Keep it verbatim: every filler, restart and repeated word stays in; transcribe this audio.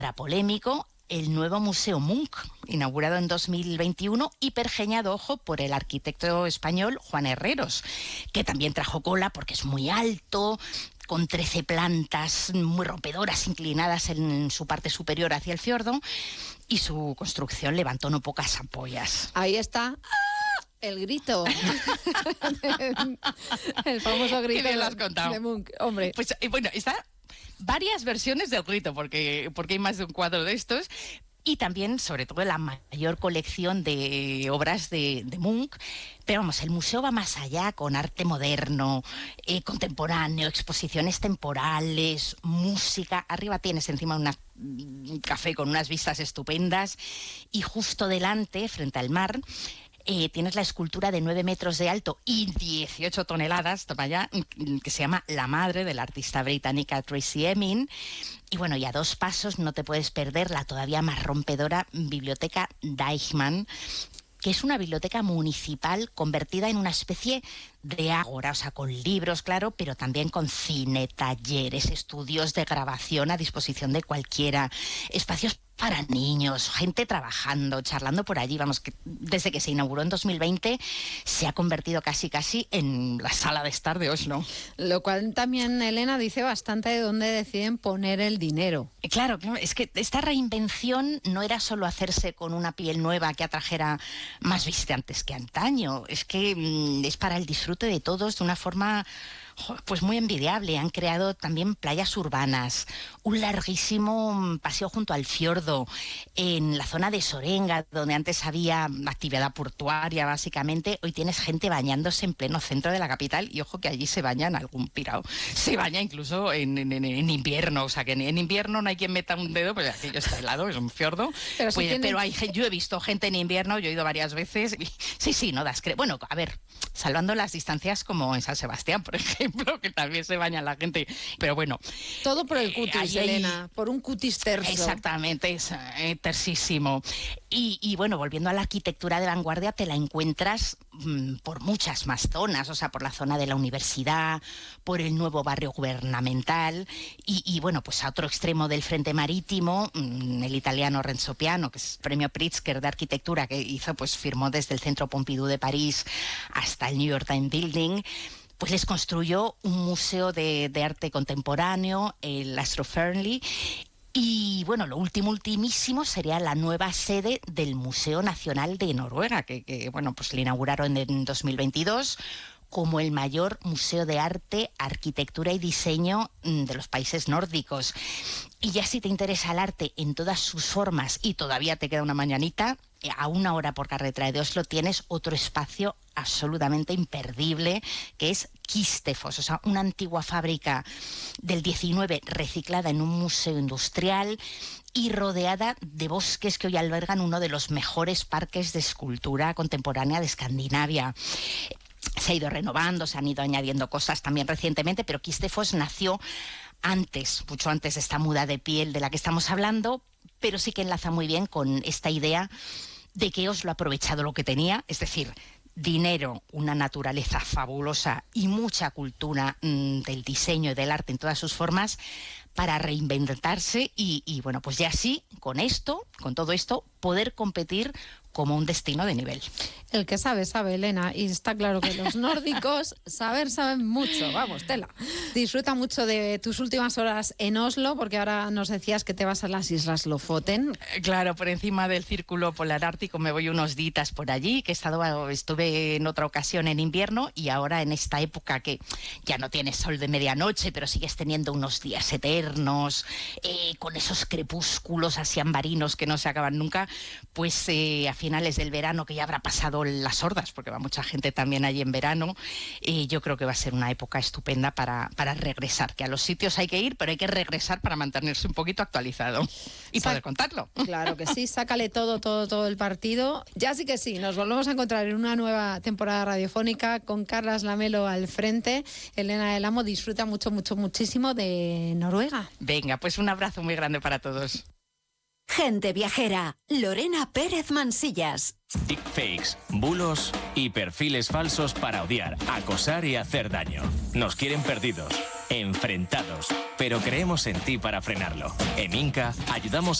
polémico el nuevo Museo Munch, inaugurado en dos mil veintiuno y pergeñado, ojo, por el arquitecto español Juan Herreros, que también trajo cola porque es muy alto, con trece plantas muy rompedoras inclinadas en su parte superior hacia el fiordo, y su construcción levantó no pocas ampollas. Ahí está. El grito. El famoso grito. Qué bien lo has contado. De Munch, hombre. Pues bueno, está varias versiones del grito, porque, porque hay más de un cuadro de estos. Y también, sobre todo, la mayor colección de obras de, de Munch. Pero vamos, el museo va más allá, con arte moderno, eh, contemporáneo, exposiciones temporales, música. Arriba tienes encima una, un café con unas vistas estupendas. Y justo delante, frente al mar, Eh, tienes la escultura de nueve metros de alto y dieciocho toneladas, toma ya, que se llama La Madre, de la artista británica Tracey Emin. Y bueno, y a dos pasos no te puedes perder la todavía más rompedora Biblioteca Deichmann, que es una biblioteca municipal convertida en una especie de ágora, o sea, con libros, claro, pero también con cine, talleres, estudios de grabación a disposición de cualquiera, espacios para niños, gente trabajando, charlando por allí. Vamos, que desde que se inauguró en dos mil veinte se ha convertido casi casi en la sala de estar de Oslo. Lo cual también, Elena, dice bastante de dónde deciden poner el dinero. Claro, es que esta reinvención no era solo hacerse con una piel nueva que atrajera más visitantes que antaño, es que mmm, es para el disfrute de todos de una forma pues muy envidiable. Han creado también playas urbanas, un larguísimo paseo junto al fiordo, en la zona de Sorenga, donde antes había actividad portuaria básicamente, hoy tienes gente bañándose en pleno centro de la capital, y ojo que allí se bañan algún pirao, se baña incluso en, en, en invierno, o sea que en, en invierno no hay quien meta un dedo, pues aquello está helado, es un fiordo, pero, pues, si tienen... pero hay, yo he visto gente en invierno, yo he ido varias veces, y, sí, sí, no das cre... bueno, a ver, salvando las distancias como en San Sebastián, por ejemplo, que también se baña la gente, pero bueno. Todo por el cutis, eh, Elena, por un cutis terso. Exactamente, es eh, tersísimo. Y, y bueno, volviendo a la arquitectura de vanguardia, te la encuentras mmm, por muchas más zonas, o sea, por la zona de la universidad, por el nuevo barrio gubernamental, y, y bueno, pues a otro extremo del frente marítimo, mmm, el italiano Renzo Piano, que es premio Pritzker de arquitectura, que hizo, pues firmó desde el Centro Pompidou de París hasta el New York Times Building, pues les construyó un museo de, de arte contemporáneo, el Astro Fearnley. Y bueno, lo último, ultimísimo sería la nueva sede del Museo Nacional de Noruega, que, que bueno, pues le inauguraron en dos mil veintidós como el mayor museo de arte, arquitectura y diseño de los países nórdicos. Y ya si te interesa el arte en todas sus formas y todavía te queda una mañanita, a una hora por carretera de Oslo tienes otro espacio absolutamente imperdible, que es Kistefos, o sea, una antigua fábrica del diecinueve reciclada en un museo industrial y rodeada de bosques que hoy albergan uno de los mejores parques de escultura contemporánea de Escandinavia. Se ha ido renovando, se han ido añadiendo cosas también recientemente, pero Kistefos nació antes, mucho antes de esta muda de piel de la que estamos hablando, pero sí que enlaza muy bien con esta idea de que Oslo ha aprovechado lo que tenía, es decir, dinero, una naturaleza fabulosa y mucha cultura mmm, del diseño y del arte en todas sus formas, para reinventarse y, y bueno, pues ya sí, con esto, con todo esto, poder competir como un destino de nivel. El que sabe, sabe, Elena, y está claro que los nórdicos saber saben mucho, vamos, tela. Disfruta mucho de tus últimas horas en Oslo, porque ahora nos decías que te vas a las Islas Lofoten. Claro, por encima del Círculo Polar Ártico me voy unos días por allí, que he estado, estuve en otra ocasión en invierno y ahora en esta época que ya no tienes sol de medianoche, pero sigues teniendo unos días eternos, eh, con esos crepúsculos así ambarinos que no se acaban nunca, pues eh, a finales del verano, que ya habrá pasado las hordas, porque va mucha gente también allí en verano, eh, yo creo que va a ser una época estupenda para, para regresar, que a los sitios hay que ir, pero hay que regresar para mantenerse un poquito actualizado y Sa- poder contarlo. Claro que sí, sácale todo, todo, todo el partido. Ya sí que sí, nos volvemos a encontrar en una nueva temporada radiofónica con Carlas Lamelo al frente. Elena del Amo, disfruta mucho, mucho, muchísimo de Noruega. Venga, pues un abrazo muy grande para todos. Gente Viajera, Lorena Pérez Mansillas. Deepfakes, bulos y perfiles falsos para odiar, acosar y hacer daño. Nos quieren perdidos. enfrentados. Pero creemos en ti para frenarlo. En Inca ayudamos